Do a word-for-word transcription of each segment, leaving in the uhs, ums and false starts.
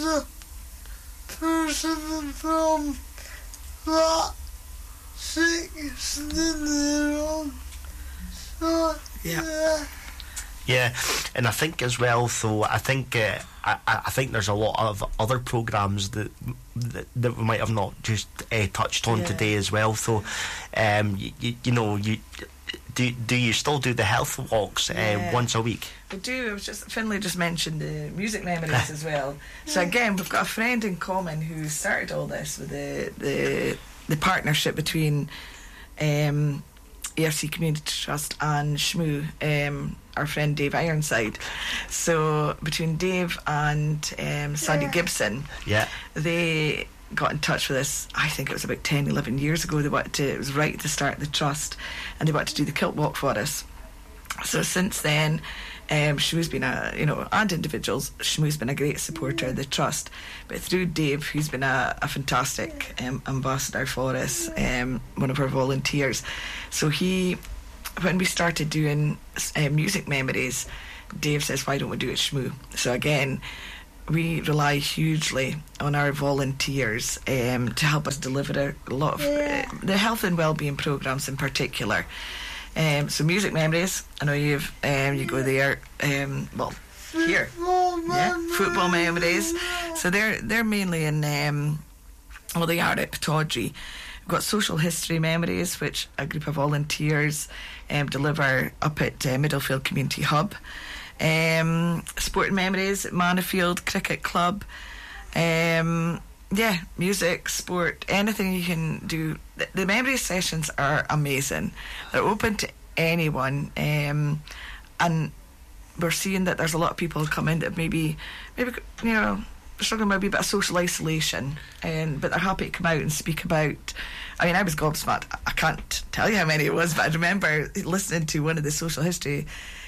is a person from that sixteen-year-old. So, yeah. yeah. Yeah, and I think as well, though, I think uh, I, I think there's a lot of other programmes that, that that we might have not just uh, touched on yeah. today as well. So, um, you, you, you know, you do do you still do the health walks uh, yeah. once a week? We do. It was just Finlay just mentioned the music memories as well. So again, we've got a friend in common who started all this with the the the partnership between um, A F C Community Trust and Shmoo, um, our friend Dave Ironside. So between Dave and um, Sadie Gibson, yeah, they got in touch with us. I think it was about ten, eleven years ago. They wanted to, it was right at the start of the trust, and they wanted to do the kilt walk for us. So since then, um, Shmoo's been a, you know, and individuals, Shmoo's been a great supporter of the trust. But through Dave, who's been a, a fantastic um, ambassador for us, um, one of our volunteers. So he, when we started doing uh, music memories, Dave says, why don't we do it Shmoo? So again, we rely hugely on our volunteers um, to help us deliver a lot of uh, the health and wellbeing programmes in particular. Um, so music memories, I know you've um, you go there. Um, well, here, yeah, football memories. So they're they're mainly in um, well, they are at Pittodrie. We've got social history memories, which a group of volunteers um, deliver up at uh, Middlefield Community Hub. Um, sporting memories at Manifield Cricket Club. Um, yeah, music, sport, anything you can do. The, the memory sessions are amazing. They're open to anyone, um, and we're seeing that there's a lot of people come in that maybe, maybe you know, struggling with a bit of social isolation, and but they're happy to come out and speak about. I mean, I was gobsmacked. I can't tell you how many it was, but I remember listening to one of the social history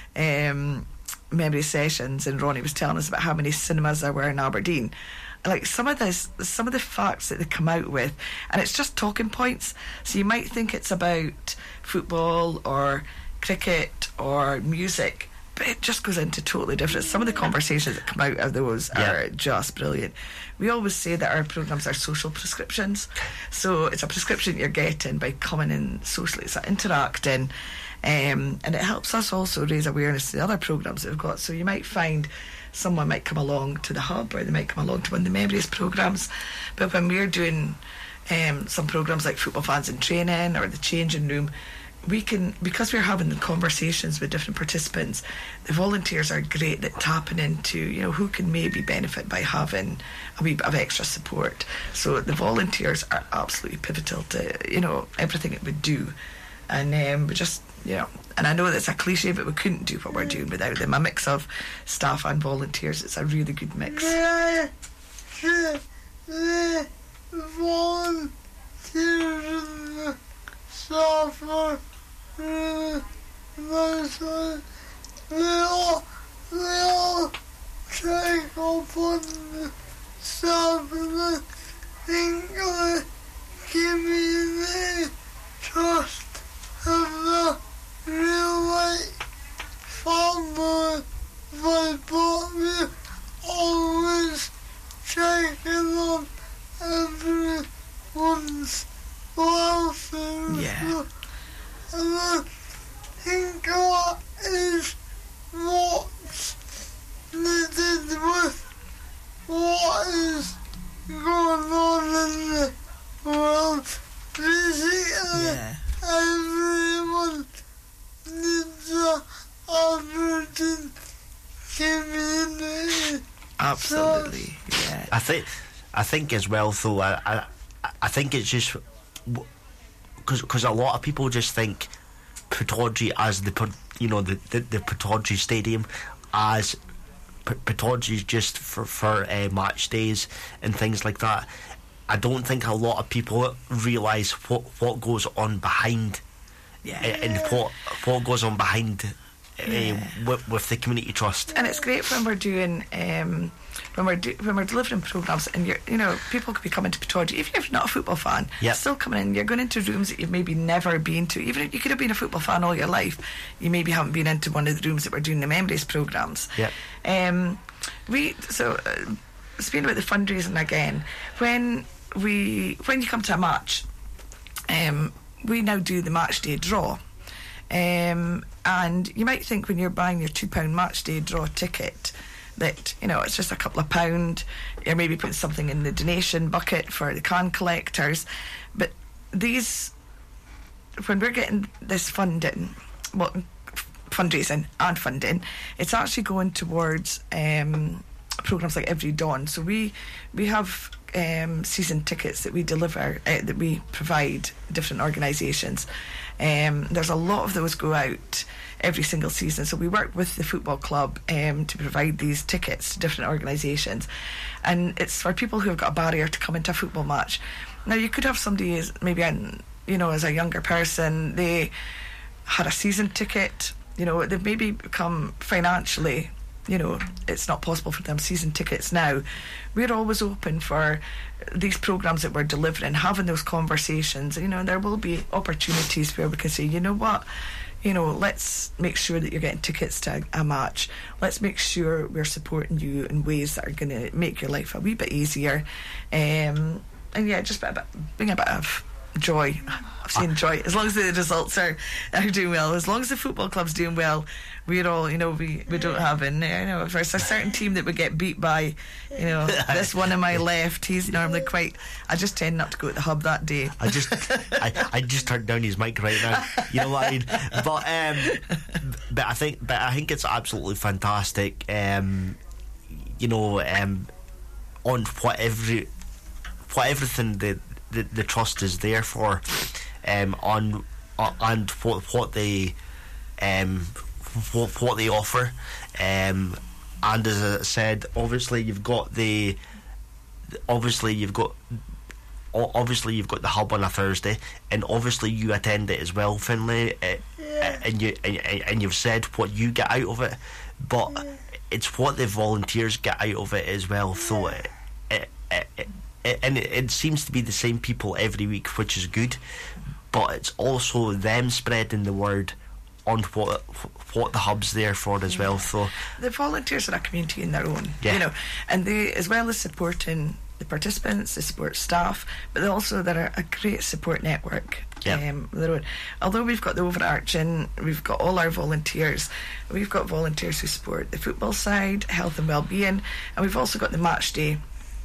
um, memory sessions, and Ronnie was telling us about how many cinemas there were in Aberdeen. Like some of this, some of the facts that they come out with, and it's just talking points. So you might think it's about football or cricket or music, but it just goes into totally different. Some of the conversations that come out of those yeah. are just brilliant. We always say that our programmes are social prescriptions. So it's a prescription you're getting by coming in socially, it's interacting, um, and it helps us also raise awareness to the other programmes that we've got. So you might find someone might come along to the hub, or they might come along to one of the memories programmes. But when we're doing um, some programmes like Football Fans in Training or the Changing Room, we can, because we're having the conversations with different participants, the volunteers are great at tapping into, you know, who can maybe benefit by having a wee bit of extra support. So the volunteers are absolutely pivotal to, you know, everything that we do. And um, we just, you know, and I know that's a cliche, but we couldn't do what we're doing without them. A mix of staff and volunteers. It's a really good mix. Yeah, the, the volunteers and the staff are really nice. They all, they all take up on the staff, and I think the community trust of the real life family by Bobby, always checking on everyone's welfare. Yeah. And I think that is what's needed with what is going on in the world. Basically, Yeah. everyone needs a Aberdeen community. Absolutely. Yeah. I think, I think as well, though. I, I, I think it's just because because a lot of people just think Pittodrie as the, you know, the the, the Pittodrie Stadium as Pittodrie's just for for uh, match days and things like that. I don't think a lot of people realise what what goes on behind, Yeah. uh, and what what goes on behind. Uh, Yeah. with, with the community trust. And it's great when we're doing um, when we're do, when we're delivering programmes, and you're, you know, people could be coming to Pittodrie, even if you're not a football fan. Yep. Still coming in, you're going into rooms that you've maybe never been to. Even if you could have been a football fan all your life, you maybe haven't been into one of the rooms that we're doing the memories programmes. Yep. Um, we so uh, speaking about the fundraising again, when we when you come to a match, um, we now do the match day draw. Um, and you might think when you're buying your two pound match day draw ticket that, you know, it's just a couple of pound, you're maybe putting something in the donation bucket for the can collectors. But these, when we're getting this funding, well, fundraising and funding, it's actually going towards um, programmes like Every Dawn. So we we have um, season tickets that we deliver, uh, that we provide different organisations. Um, there's a lot of those go out every single season. So we work with the football club um, to provide these tickets to different organisations, and it's for people who have got a barrier to come into a football match. Now, you could have somebody as maybe, an, you know, as a younger person, they had a season ticket, you know, they've maybe become financially, you know, it's not possible for them season tickets now. We're always open for these programmes that we're delivering, having those conversations. You know, and there will be opportunities where we can say, you know what, you know, let's make sure that you're getting tickets to a, a match. Let's make sure we're supporting you in ways that are going to make your life a wee bit easier. Um, and yeah, just a bit, bring a bit of joy. I'm saying joy. As long as the results are, are doing well, as long as the football club's doing well, we're all, you know, we, we don't have in there. You know, if there's a certain team that we get beat by, you know, this one on my left, he's normally quite. I just tend not to go to the hub that day. I just, I, I just turned down his mic right now. You know what I mean? But, um, but I think, but I think it's absolutely fantastic. Um, you know, um, on what every, what everything the, the the trust is there for, um, on uh, and what what they, um. What, what they offer, um, and as I said, obviously you've got the, obviously you've got, obviously you've got the hub on a Thursday, and obviously you attend it as well, Finlay, uh, yeah. and you and, and you've said what you get out of it, but yeah. it's what the volunteers get out of it as well. So, it, it, it, it, and it, it seems to be the same people every week, which is good, but it's also them spreading the word on what what the hub's there for as well. So the volunteers are a community in their own, yeah. you know, and they, as well as supporting the participants, the support staff, but they also they're a great support network. Yeah. Um, their own. Although we've got the overarching, we've got all our volunteers. We've got volunteers who support the football side, health and well-being, and we've also got the match day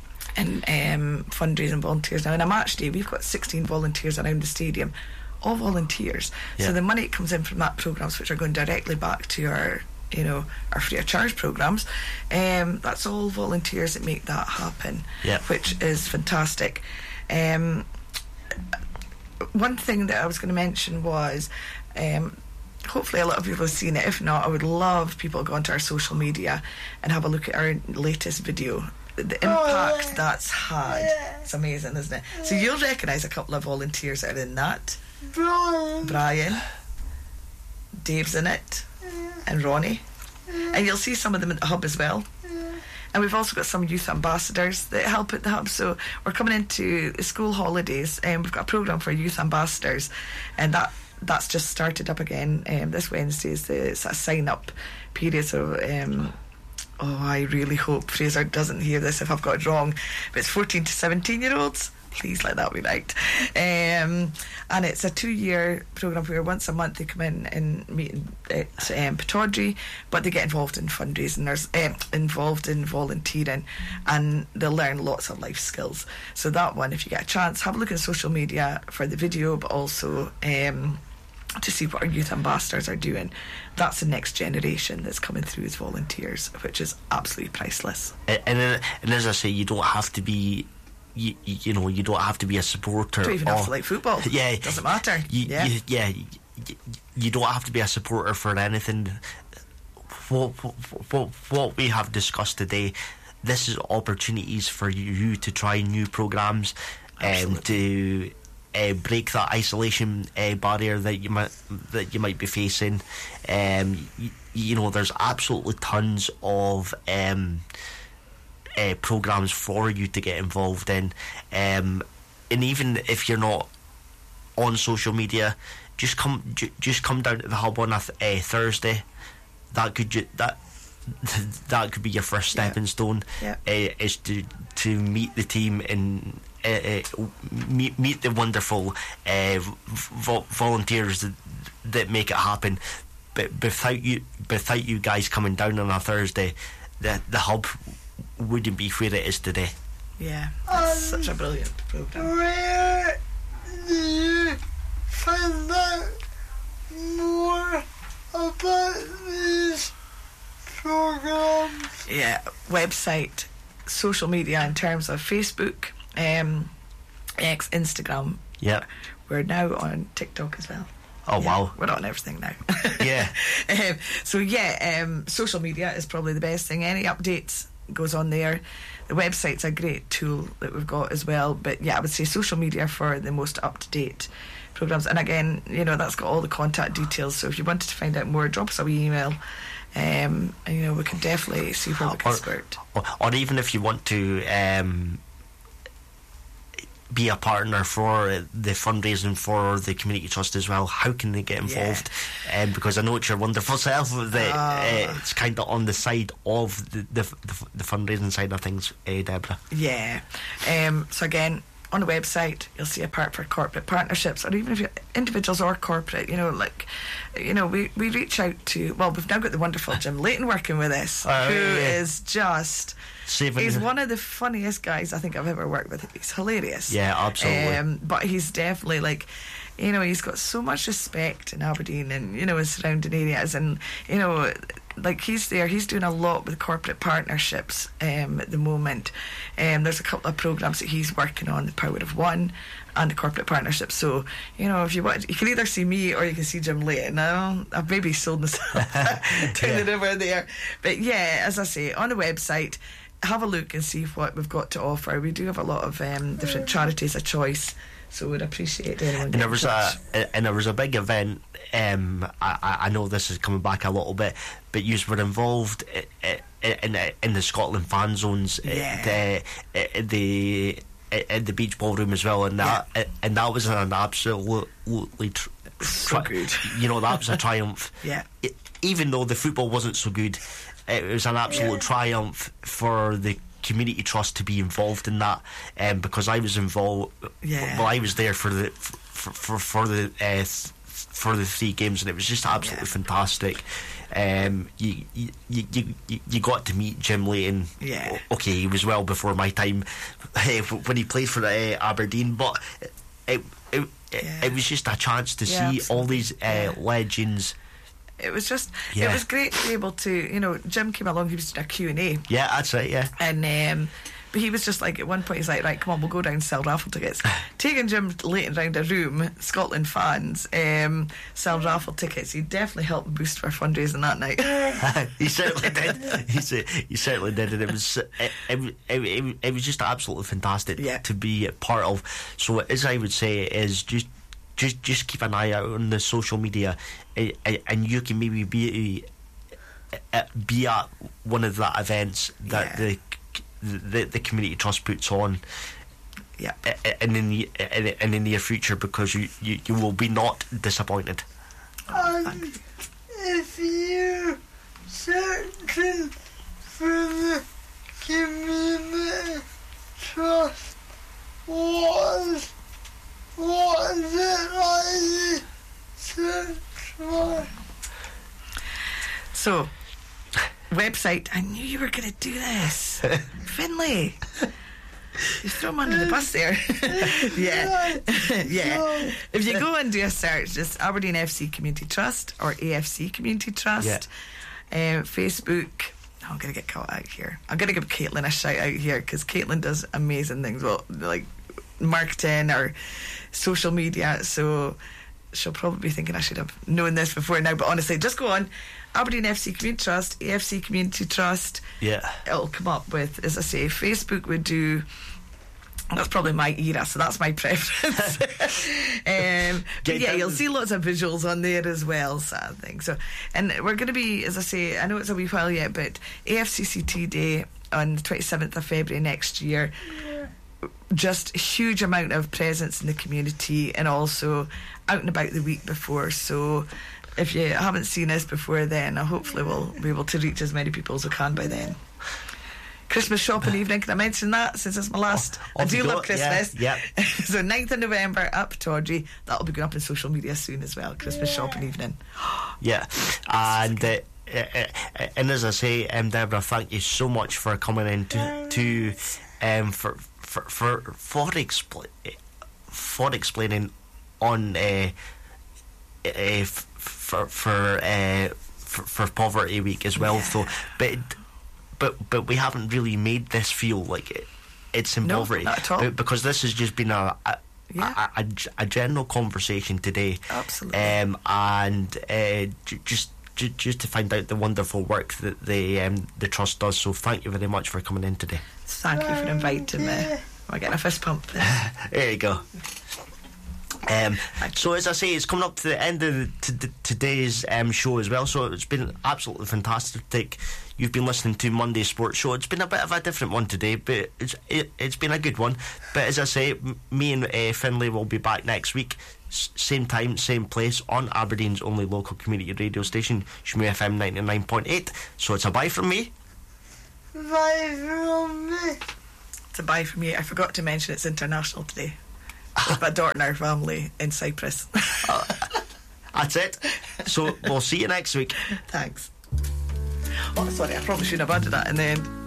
and um, fundraising volunteers. Now, in a match day, we've got sixteen volunteers around the stadium. All volunteers. Yeah. So the money that comes in from that programmes, which are going directly back to our, you know, our free of charge programmes, um, that's all volunteers that make that happen, yeah. which is fantastic. Um, one thing that I was going to mention was, um, hopefully a lot of people have seen it. If not, I would love people to go onto our social media and have a look at our latest video. The impact oh, yeah. that's had. Yeah. It's amazing, isn't it? Yeah. So you'll recognise a couple of volunteers that are in that. Brian. Brian. Dave's in it. Yeah. And Ronnie. Yeah. And you'll see some of them at the hub as well. Yeah. And we've also got some youth ambassadors that help at the hub. So we're coming into the school holidays, and we've got a programme for youth ambassadors, and that that's just started up again. Um, this Wednesday is the it's a sign-up period. So um, oh, I really hope Fraser doesn't hear this if I've got it wrong, but it's fourteen to seventeen year olds. Please let that be right. Um, and it's a two-year programme where once a month they come in and meet at um, Pittodrie, but they get involved in fundraising, there's um, involved in volunteering, and they'll learn lots of life skills. So that one, if you get a chance, have a look at social media for the video, but also um, to see what our youth ambassadors are doing. That's the next generation that's coming through as volunteers, which is absolutely priceless. And, and, and as I say, you don't have to be You, you know, you don't have to be a supporter. Don't even have to like football. Yeah, it doesn't matter. You, yeah, you, yeah. You, you don't have to be a supporter for anything. What, what, what we have discussed today, this is opportunities for you to try new programs and um, to uh, break that isolation uh, barrier that you might that you might be facing. Um, you, you know, there's absolutely tons of. Um, Uh, programs for you to get involved in, um, and even if you're not on social media, just come ju- just come down to the hub on a th- uh, Thursday. That could ju- that that could be your first stepping Yeah. stone. Yeah. Uh, is to to meet the team and uh, uh, meet meet the wonderful uh, vo- volunteers that, that make it happen. But without you, without you guys coming down on a Thursday, the the hub wouldn't be where it is today. Yeah, that's Um, such a brilliant programme. Where do you find out more about these programs? Yeah, website, social media in terms of Facebook, um, X, Instagram. Yeah. We're now on TikTok as well. Oh, Yeah, wow. we're on everything now. Yeah. um, so yeah, um, social media is probably the best thing. Any updates goes on there. The website's a great tool that we've got as well. But yeah, I would say social media for the most up to date programs. And again, you know, that's got all the contact details. So if you wanted to find out more, drop us a wee email. Um, and you know, we can definitely see where we can Or, squirt. or, or even if you want to um, be a partner for uh, the fundraising for the community trust as well, how can they get involved? Um, because I know it's your wonderful self that Ah. uh, it's kind of on the side of the the, the, the fundraising side of things, uh, Deborah. Yeah. Um, so again, on the website, you'll see a part for corporate partnerships, or even if you're individuals or corporate, you know, like, you know, we, we reach out to, well, we've now got the wonderful Jim Layton working with us, Oh, who yeah. is just, Saving he's the- one of the funniest guys I think I've ever worked with. He's hilarious. Yeah, absolutely. Um, but he's definitely like, you know, he's got so much respect in Aberdeen and, you know, his surrounding areas. And, you know, like he's there, he's doing a lot with corporate partnerships um, at the moment. Um, there's a couple of programmes that he's working on, the Power of One and the corporate partnerships. So, you know, if you want, you can either see me or you can see Jim Layton. Now, I've maybe sold myself down Yeah. the river there. But yeah, as I say, on the website, have a look and see what we've got to offer. We do have a lot of um, different charities of choice, so we'd appreciate anyone. And getting there was in a touch. and there was a big event. Um, I, I I know this is coming back a little bit, but you were involved i- i- in the, in the Scotland fan zones, uh, Yeah. the uh, the in the beach ballroom as well, and that and that was an absolutely tr- So tri- good. You know, that was a triumph. Yeah. I- even though the football wasn't so good, it was an absolute triumph for the community trust to be involved in that, um, because I was involved. Yeah. Well, I was there for the for for, for the uh, th- for the three games, and it was just absolutely Yeah. fantastic. Um, you, you you you you got to meet Jim Layton. Yeah. O- Okay, he was well before my time uh, when he played for uh, Aberdeen, but it it, it Yeah. it was just a chance to Yeah, see all these uh, Yeah. legends. It was just, Yeah. it was great to be able to, you know, Jim came along, he was doing a Q and A. Yeah, that's right. Yeah. And um, but he was just like, at one point he's like, right, come on, we'll go down and sell raffle tickets. Taking Jim Layton round a room, Scotland fans, um, sell raffle tickets. He definitely helped boost our fundraising that night. He certainly did. He, cer- he certainly did, and it was it, it, it, it, it was just absolutely fantastic Yeah. to be a part of. So, as I would say, is just just just keep an eye out on the social media, eh, eh, and you can maybe be eh, be at one of the events that Yeah. the, the the community trust puts on. Yeah. eh, eh, in the in, in the near future, because you, you, you will be not disappointed. And if you searching for the community trust, what is, what is it like you search for? So, website, I knew you were going to do this. Finlay. You throw him under the bus there. yeah. yeah. If you go and do a search, just Aberdeen F C Community Trust or A F C Community Trust, um, Facebook. Oh, I'm going to get caught out here. I'm going to give Caitlin a shout out here because Caitlin does amazing things. Well, like marketing or social media. So she'll probably be thinking I should have known this before now. But honestly, just go on. Aberdeen F C Community Trust, A F C Community Trust. Yeah. It'll come up with, as I say, Facebook would do. That's probably my era, so that's my preference. um, but yeah, you'll see lots of visuals on there as well, so I think so. And we're going to be, as I say, I know it's a wee while yet, but A F C C T Day on the twenty-seventh of February next year. Just a huge amount of presence in the community, and also out and about the week before. So if you haven't seen us before then, uh, hopefully we'll be able to reach as many people as we can by then. Christmas shopping evening, can I mention that since it's my last? Oh, I do love got, Christmas. Yeah, yeah. So ninth of November up Tawdry. That'll be going up on social media soon as well. Christmas shopping evening. Yeah, and uh, uh, uh, and as I say, um, Deborah, thank you so much for coming in to to um for for for for, expl- for explaining on uh, uh for for uh for, for Poverty Week as well. Yeah. So, but. But but we haven't really made this feel like it, it's in no, poverty, not at all. because this has just been a a, yeah. a, a, a general conversation today. Absolutely. Um, and uh, j- just j- just to find out the wonderful work that the um, the trust does. So thank you very much for coming in today. Thank you for inviting me. We're getting a fist pump. There you go. Um, so as I say, it's coming up to the end of the, to the, today's um, show as well. So it's been absolutely fantastic. You've been listening to Monday Sports Show. It's been a bit of a different one today, but it's it, it's been a good one. But as I say, m- me and uh, Finlay will be back next week, S- same time, same place, on Aberdeen's only local community radio station, Shmoo F M ninety-nine point eight. So it's a bye from me. Bye from me. It's a bye from you. I forgot to mention it's international today. With my daughter and our family in Cyprus. uh, that's it. So we'll see you next week. Thanks. Oh, sorry, I probably shouldn't have added that in the end.